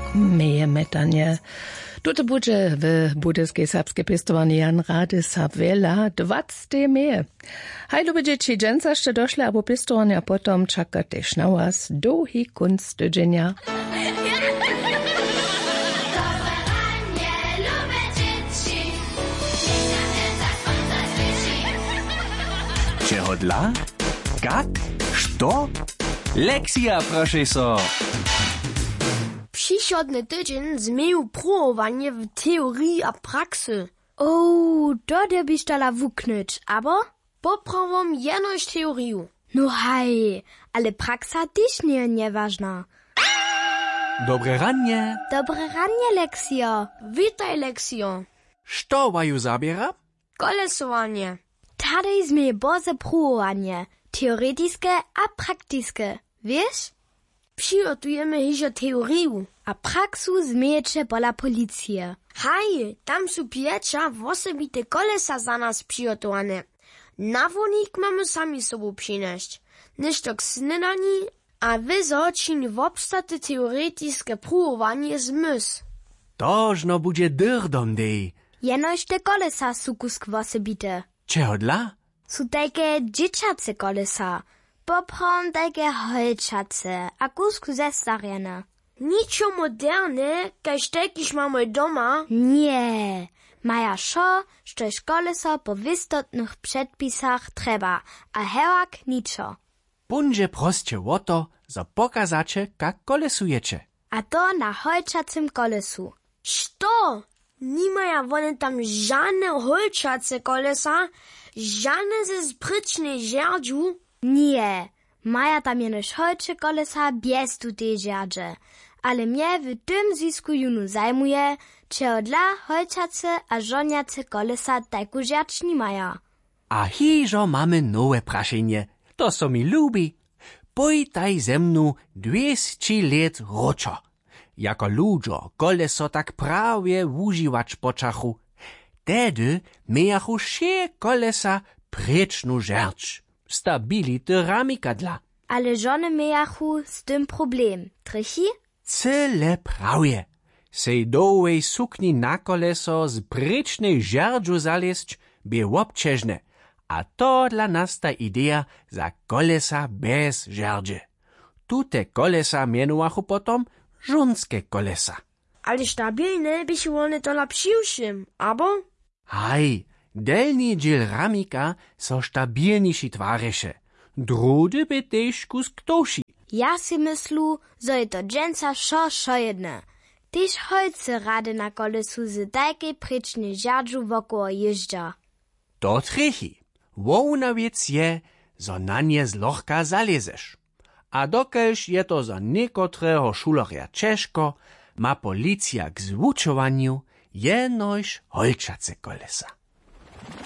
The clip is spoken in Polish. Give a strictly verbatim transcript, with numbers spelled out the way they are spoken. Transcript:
Meje metanie. Tute budże w budyskiej serbskiej pestowani Jan Rady Savela dwadzieścia meje. Haj lubi dzieci dżęca jeszcze doszli, abo pestowani, a potom czeka też na was długi kunst tydzienia. Czego dla? Jak? Što? Lekcja, proszę so. Przychodny tydzień zmienił próbowanie w teorii a praksy. O, to byś dala wuknąć, aber? Poprawom jenoś teorię. No haj, ale praksa też nie nieważna. Dobre ranie. Dobre ranie, Leksio. Witaj, Leksio. Što waju zabiera? Kolesowanie. Tady zmieni boze próbowanie. Teoretyczne a praktyczne. Wiesz? Przygotujemy hižo teorię. A praksu zmiecze pola policije. Haj, tam są piecza osobite kolesa za nas przygotowane. Nawodnik mamy sami sobą przynieść. Ništo k snedani, a wyzo čini w obstaty teoretyczne próbowanie zmysł. Tożno będzie dyrdom dej. Jenoś te kolesa są kusk osobite. Czego dla? Są takie dzieciace kolesa. Poprom takie holčace, a kusku zestarjene. Niczo moderne, kaž tekiž mamy doma. Nie, maja šo, štož kolesa po wystotnych przedpisach trzeba, a hewak niczo. Bunże proście o to, za pokazacie, jak kolesujecie. A to na holčacym kolesu. Što? Nie maja one tam żadne holčace kolesa, żadne ze sprycznej żerdżu. Nie, maja tam jenoś holče kolesa bez tutej żerdże. Ale mnie w tym zisku junu zajmuje, czego dla holčace a żoniace kolesa tajku żerdż nie maja. A hižo mamy nowe praszenie. To so mi lubi. Pojtaj ze mną dwieście lat roczo. Jako ludzo koleso tak prawie używać poczachu. Tedy miachu się kolesa precznu żerdż. Stabili dynamika dla. Ale żony miachu z tym problem. Trychi? Cyle prawie. Sej dołej sukni na koleso z precznej żerdżu zalezć bie obciężne. A to dla nas ta idea za kolesa bez żerdży. Tute kolesa mianowachu potom żonskie kolesa. Ale stabilne by się one to lepszym, abo? Haj, delni dziel ramika so stabilniejsi twareše. Drudy by też kusk toši. Ja si myslu, że je to dżęca šo šo jedne. Tyż holce rady na kolesu z tajkej precznej żerdżu wokoło jeżdża. To trechi. Wołna wiec je, zo na nie zlochka zalezeš. A dokelž je to za niekotreho šulerja češko, ma policja k zwučowaniu jenož holčace kolesa.